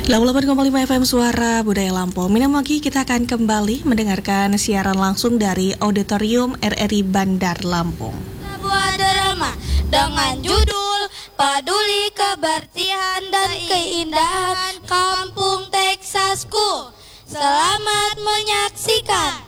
88,5 FM Suara Budaya Lampung. Minum lagi kita akan kembali mendengarkan siaran langsung dari Auditorium RRI Bandar Lampung. Sebuah drama dengan judul Peduli Kebersihan dan Keindahan Kampung Teksasku. Selamat menyaksikan.